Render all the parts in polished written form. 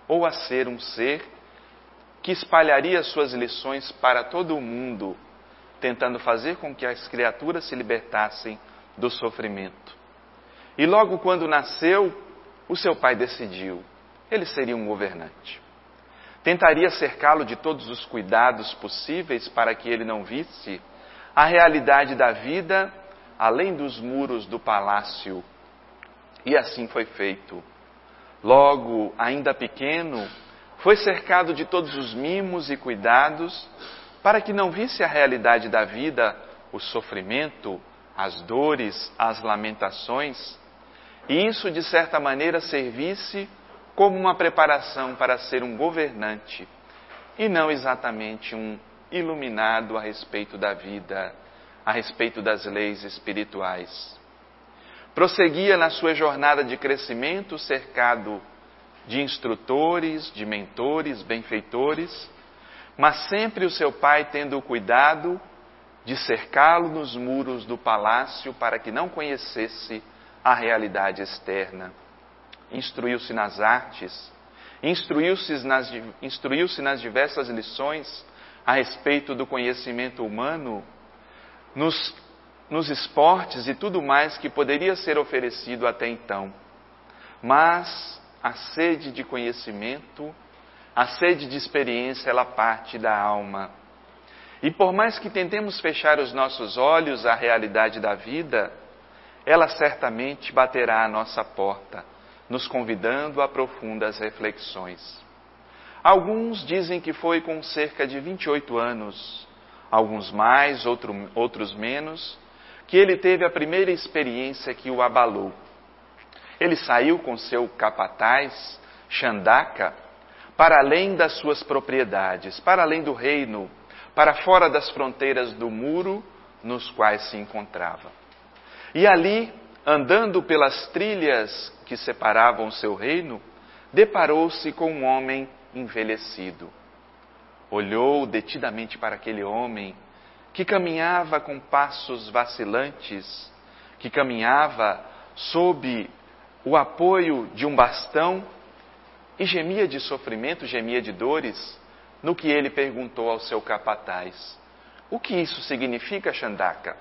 ou a ser um ser que espalharia suas lições para todo o mundo, tentando fazer com que as criaturas se libertassem do sofrimento. E logo quando nasceu, o seu pai decidiu, ele seria um governante. Tentaria cercá-lo de todos os cuidados possíveis para que ele não visse a realidade da vida além dos muros do palácio. E assim foi feito. Logo, ainda pequeno, foi cercado de todos os mimos e cuidados para que não visse a realidade da vida, o sofrimento, as dores, as lamentações, e isso, de certa maneira, servisse como uma preparação para ser um governante, e não exatamente um iluminado a respeito da vida, a respeito das leis espirituais. Prosseguia na sua jornada de crescimento, cercado de instrutores, de mentores, benfeitores, mas sempre o seu pai tendo o cuidado de cercá-lo nos muros do palácio para que não conhecesse a realidade externa. Instruiu-se nas artes, instruiu-se nas diversas lições a respeito do conhecimento humano, nos esportes e tudo mais que poderia ser oferecido até então. Mas a sede de conhecimento, a sede de experiência, ela parte da alma. E por mais que tentemos fechar os nossos olhos à realidade da vida, ela certamente baterá à nossa porta, nos convidando a profundas reflexões. Alguns dizem que foi com cerca de 28 anos, alguns mais, outros menos, que ele teve a primeira experiência que o abalou. Ele saiu com seu capataz, Chandaka, para além das suas propriedades, para além do reino, para fora das fronteiras do muro nos quais se encontrava. E ali, andando pelas trilhas que separavam o seu reino, deparou-se com um homem envelhecido. Olhou detidamente para aquele homem que caminhava com passos vacilantes, que caminhava sob o apoio de um bastão e gemia de sofrimento, gemia de dores, no que ele perguntou ao seu capataz: o que isso significa, Chandaka?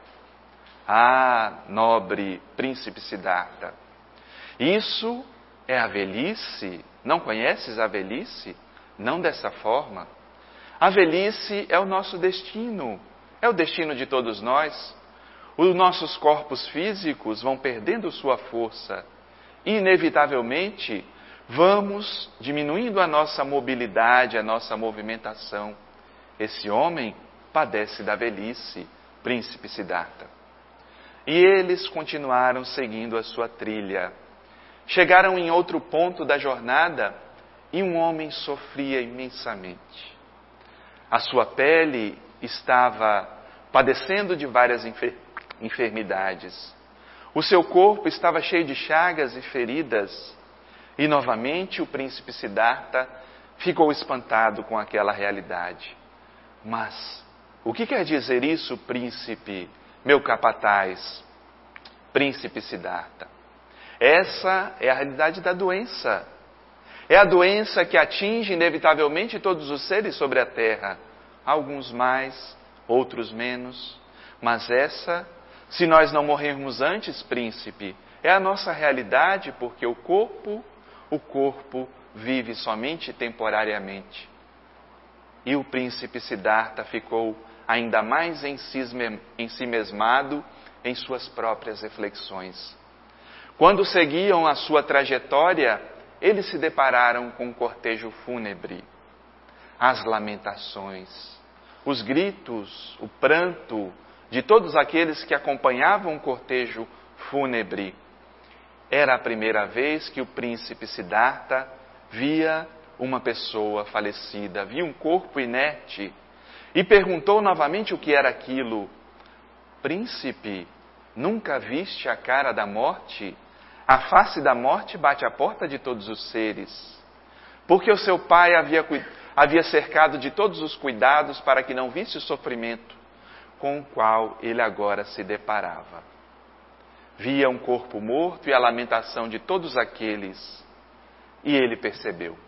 Ah, nobre príncipe Siddhartha, isso é a velhice? Não conheces a velhice? Não dessa forma. A velhice é o nosso destino, é o destino de todos nós. Os nossos corpos físicos vão perdendo sua força e, inevitavelmente, vamos diminuindo a nossa mobilidade, a nossa movimentação. Esse homem padece da velhice, príncipe Siddhartha. E eles continuaram seguindo a sua trilha. Chegaram em outro ponto da jornada e um homem sofria imensamente. A sua pele estava padecendo de várias enfermidades. O seu corpo estava cheio de chagas e feridas. E novamente o príncipe Siddhartha ficou espantado com aquela realidade. Mas o que quer dizer isso, príncipe, meu capataz, príncipe Siddhartha? Essa é a realidade da doença. É a doença que atinge inevitavelmente todos os seres sobre a terra. Alguns mais, outros menos. Mas essa, se nós não morrermos antes, príncipe, é a nossa realidade, porque o corpo vive somente temporariamente. E o príncipe Siddhartha ficou ainda mais ensimesmado em suas próprias reflexões. Quando seguiam a sua trajetória, eles se depararam com um cortejo fúnebre. As lamentações, os gritos, o pranto de todos aqueles que acompanhavam o cortejo fúnebre. Era a primeira vez que o príncipe Siddhartha via uma pessoa falecida, via um corpo inerte e perguntou novamente o que era aquilo. Príncipe, nunca viste a cara da morte? A face da morte bate à porta de todos os seres. Porque o seu pai havia cercado de todos os cuidados para que não visse o sofrimento com o qual ele agora se deparava. Via um corpo morto e a lamentação de todos aqueles, e ele percebeu: